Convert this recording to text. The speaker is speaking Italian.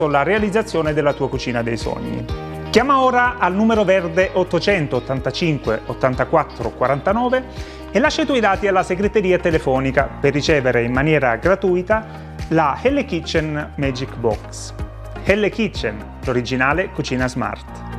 la realizzazione della tua cucina dei sogni. Chiama ora al numero verde 885 84 49 e lascia i tuoi dati alla segreteria telefonica per ricevere in maniera gratuita la Helle Kitchen Magic Box. Helle Kitchen, l'originale cucina smart.